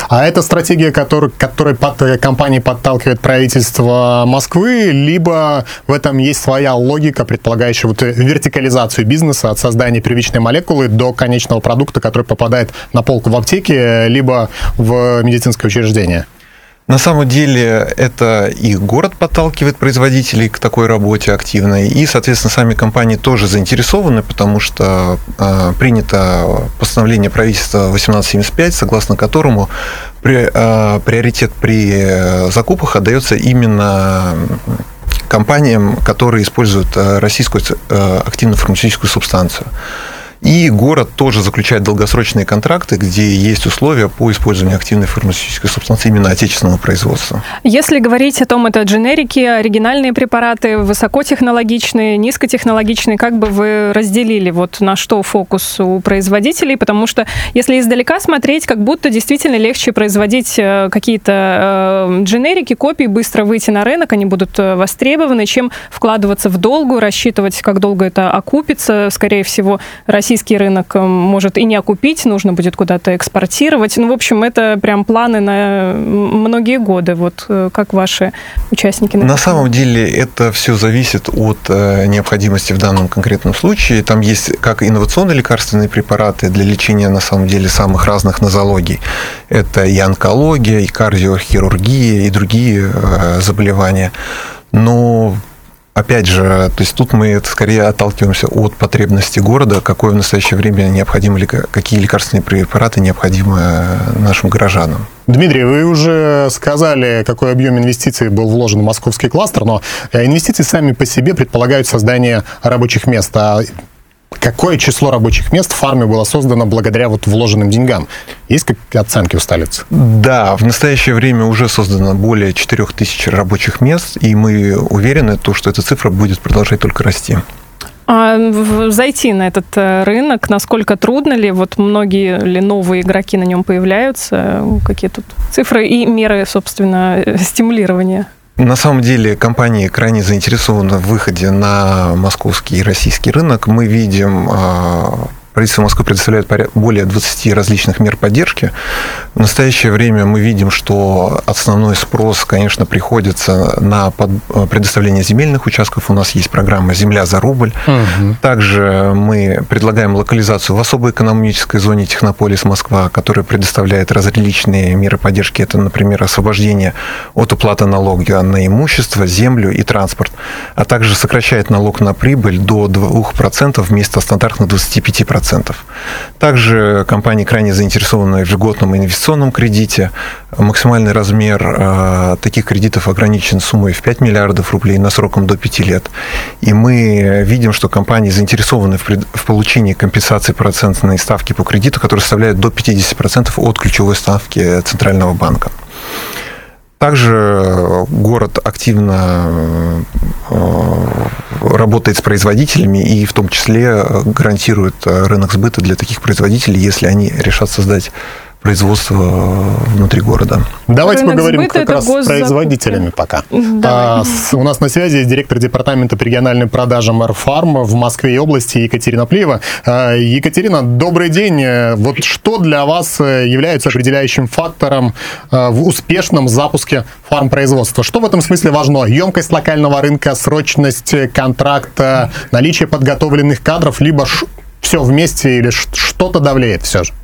А это стратегия, которой компания подталкивает правительство Москвы, либо в этом есть своя логика, предполагающая вот вертикализацию бизнеса от создания первичной молекулы до конечного продукта, который попадает на полку в аптеке, либо в медицинское учреждение? На самом деле это и город подталкивает производителей к такой работе активной, и, соответственно, сами компании тоже заинтересованы, потому что принято постановление правительства 1875, согласно которому приоритет при закупках отдается именно компаниям, которые используют российскую активную фармацевтическую субстанцию. И город тоже заключает долгосрочные контракты, где есть условия по использованию активной фармацевтической субстанции именно отечественного производства. Если говорить о том, это дженерики, оригинальные препараты, высокотехнологичные, низкотехнологичные, как бы вы разделили, вот на что фокус у производителей? Потому что если издалека смотреть, как будто действительно легче производить какие-то дженерики, копии, быстро выйти на рынок, они будут востребованы, чем вкладываться в долгу, рассчитывать, как долго это окупится. Скорее всего, российский рынок может и не окупить, нужно будет куда-то экспортировать. Ну, в общем, это прям планы на многие годы. Вот как ваши участники? На самом деле это все зависит от необходимости в данном конкретном случае. Там есть как инновационные лекарственные препараты для лечения, на самом деле, самых разных нозологий. Это и онкология, и кардиохирургия, и другие заболевания. Но опять же, то есть тут мы скорее отталкиваемся от потребности города, какое в настоящее время необходимо, какие лекарственные препараты необходимы нашим горожанам. Дмитрий, вы уже сказали, какой объем инвестиций был вложен в московский кластер, но инвестиции сами по себе предполагают создание рабочих мест. А какое число рабочих мест в фарме было создано благодаря вот вложенным деньгам? Есть какие оценки у столицы? Да, в настоящее время уже создано более 4000 рабочих мест, и мы уверены, что эта цифра будет продолжать только расти. А зайти на этот рынок, насколько трудно ли? Вот многие ли новые игроки на нем появляются? Какие тут цифры и меры, собственно, стимулирования? На самом деле компании крайне заинтересованы в выходе на московский и российский рынок. Мы видим, правительство Москвы предоставляет более 20 различных мер поддержки. В настоящее время мы видим, что основной спрос, конечно, приходится на предоставление земельных участков. У нас есть программа «Земля за рубль». Угу. Также мы предлагаем локализацию в особой экономической зоне Технополис Москва, которая предоставляет различные меры поддержки. Это, например, освобождение от уплаты налога на имущество, землю и транспорт, а также сокращает налог на прибыль до 2% вместо стандартных 25%. Также компании крайне заинтересованы в льготном инвестиционном кредите. Максимальный размер таких кредитов ограничен суммой в 5 миллиардов рублей на сроком до 5 лет. И мы видим, что компании заинтересованы в получении компенсации процентной ставки по кредиту, которая составляет до 50% от ключевой ставки Центрального банка. Также город активно работает с производителями и в том числе гарантирует рынок сбыта для таких производителей, если они решат создать производство внутри города. Давайте поговорим как раз с производителями пока. У нас на связи директор департамента по региональным продажам РФАРМ в Москве и области Екатерина Плиева. Екатерина, добрый день. Вот что для вас является определяющим фактором в успешном запуске фармпроизводства? Что в этом смысле важно? Емкость локального рынка, срочность контракта, наличие подготовленных кадров, либо все вместе или что-то давлеет все же?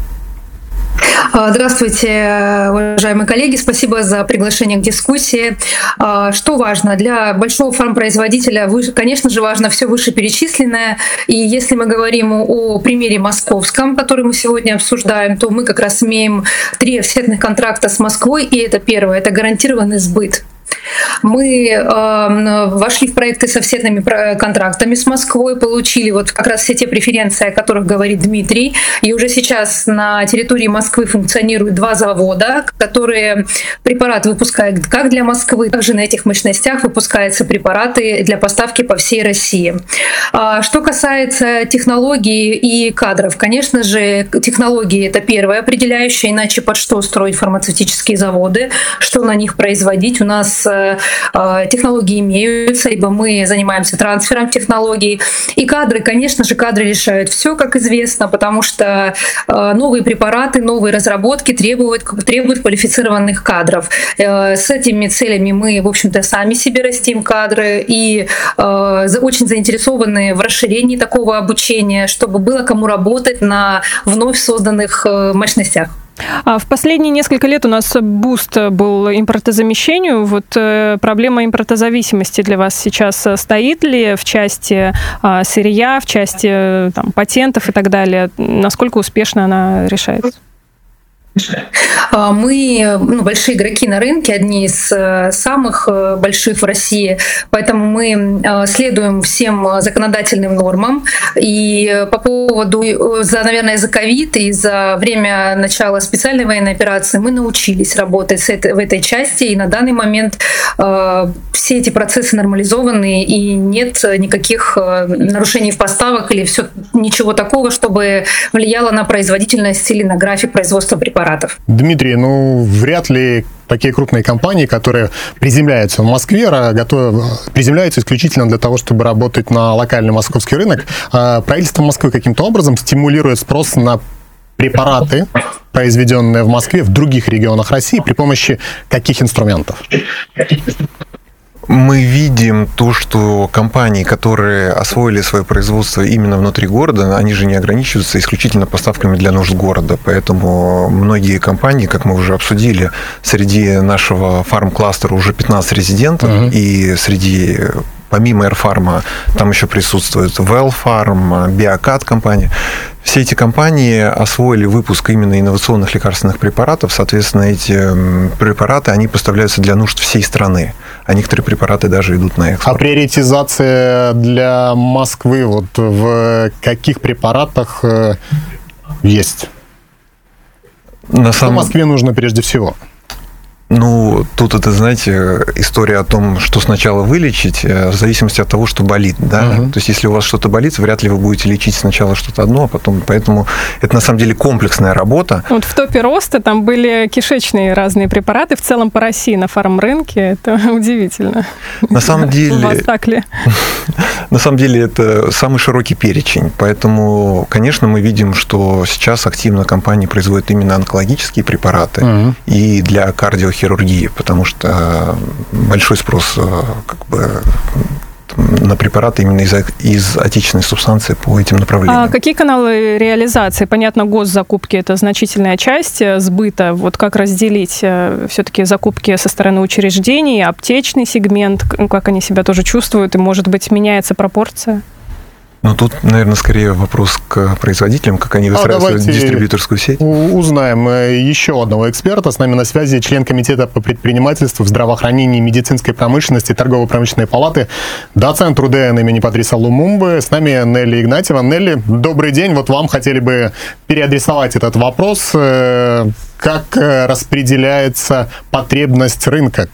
Здравствуйте, уважаемые коллеги. Спасибо за приглашение к дискуссии. Что важно? Для большого фармпроизводителя, конечно же, важно все вышеперечисленное. И если мы говорим о примере московском, который мы сегодня обсуждаем, то мы как раз имеем 3 офсетных контракта с Москвой. И это первое — это гарантированный сбыт. Мы вошли в проекты с офсетными контрактами с Москвой, получили вот как раз все те преференции, о которых говорит Дмитрий. И уже сейчас на территории Москвы функционируют 2 завода, которые препараты выпускают как для Москвы, также на этих мощностях выпускаются препараты для поставки по всей России. Что касается технологий и кадров, конечно же, технологии — это первое определяющее, иначе под что строить фармацевтические заводы, что на них производить. У нас технологии имеются, либо мы занимаемся трансфером технологий. И кадры, конечно же, кадры решают все, как известно, потому что новые препараты, новые разработки требуют квалифицированных кадров. С этими целями мы, в общем-то, сами себе растим кадры и очень заинтересованы в расширении такого обучения, чтобы было кому работать на вновь созданных мощностях. В последние несколько лет у нас буст был импортозамещению. Вот проблема импортозависимости для вас сейчас стоит ли в части сырья, в части патентов и так далее? Насколько успешно она решается? Мы большие игроки на рынке, одни из самых больших в России, поэтому мы следуем всем законодательным нормам. И по поводу, наверное, за ковид и за время начала специальной военной операции мы научились работать в этой части, и на данный момент все эти процессы нормализованы, и нет никаких нарушений в поставках или ничего такого, чтобы влияло на производительность или на график производства препаратов. Дмитрий, вряд ли такие крупные компании, которые приземляются в Москве, приземляются исключительно для того, чтобы работать на локальный московский рынок. Правительство Москвы каким-то образом стимулирует спрос на препараты, произведенные в Москве, в других регионах России, при помощи каких инструментов? Мы видим то, что компании, которые освоили свое производство именно внутри города, они же не ограничиваются исключительно поставками для нужд города. Поэтому многие компании, как мы уже обсудили, среди нашего фарм-кластера уже 15 резидентов, и среди... Помимо Airpharma, там еще присутствует Wellfarm, Биокат компания. Все эти компании освоили выпуск именно инновационных лекарственных препаратов. Соответственно, эти препараты, они поставляются для нужд всей страны. А некоторые препараты даже идут на экспорт. А приоритизация для Москвы в каких препаратах есть? Что Москве нужно прежде всего? Тут это, знаете, история о том, что сначала вылечить, в зависимости от того, что болит, да. То есть, если у вас что-то болит, вряд ли вы будете лечить сначала что-то одно, а потом... Поэтому это, на самом деле, комплексная работа. В топе роста там были кишечные разные препараты, в целом по России на фарм-рынке. Это удивительно. На самом деле... У вас так ли? На самом деле, это самый широкий перечень. Поэтому, конечно, мы видим, что сейчас активно компании производят именно онкологические препараты и для кардиохирургии, потому что большой спрос на препараты именно из отечественной субстанции по этим направлениям. А какие каналы реализации? Понятно, госзакупки – это значительная часть сбыта. Вот как разделить все-таки закупки со стороны учреждений, аптечный сегмент, как они себя тоже чувствуют, и, может быть, меняется пропорция? Тут, наверное, скорее вопрос к производителям, как они выстраивают дистрибьюторскую сеть. Узнаем еще одного эксперта. С нами на связи член комитета по предпринимательству, здравоохранению, медицинской промышленности, торгово-промышленной палаты, доцент РУДН имени Патриса Лумумбы. С нами Нелли Игнатьева. Нелли, добрый день. Вам хотели бы переадресовать этот вопрос. Как распределяется потребность рынка?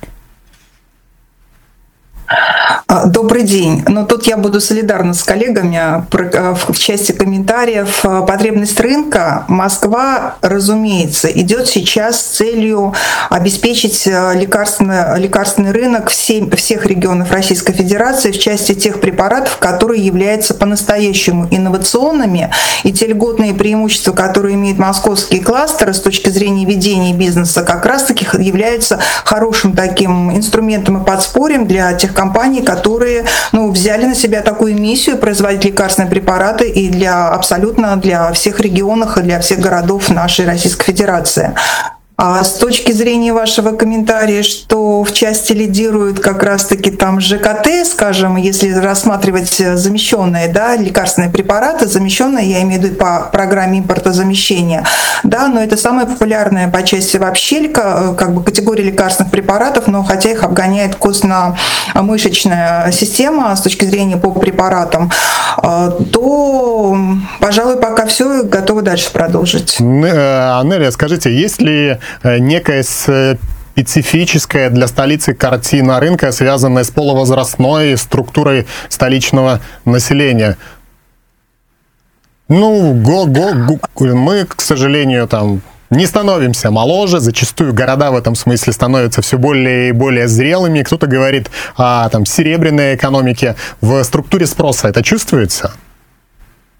Добрый день. Тут я буду солидарна с коллегами в части комментариев. Потребность рынка. Москва, разумеется, идет сейчас с целью обеспечить лекарственный рынок всех регионов Российской Федерации в части тех препаратов, которые являются по-настоящему инновационными. И те льготные преимущества, которые имеют московские кластеры с точки зрения ведения бизнеса, как раз-таки являются хорошим таким инструментом и подспорьем для тех компаний, которые взяли на себя такую миссию производить лекарственные препараты и абсолютно для всех регионов и для всех городов нашей Российской Федерации. А с точки зрения вашего комментария, что в части лидируют как раз-таки там ЖКТ, скажем, если рассматривать замещенные, лекарственные препараты, замещенные, я имею в виду по программе импортозамещения, но это самая популярная по части вообще категория лекарственных препаратов, но хотя их обгоняет костно-мышечная система с точки зрения по препаратам, то, пожалуй, пока все, готовы дальше продолжить. Нелли, скажите, есть ли некая специфическая для столицы картина рынка, связанная с полувозрастной структурой столичного населения? Мы, к сожалению, не становимся моложе, зачастую города в этом смысле становятся все более и более зрелыми. Кто-то говорит о серебряной экономике. В структуре спроса это чувствуется?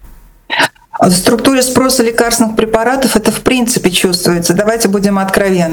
В структуре спроса лекарственных препаратов это в принципе чувствуется. Давайте будем откровенны.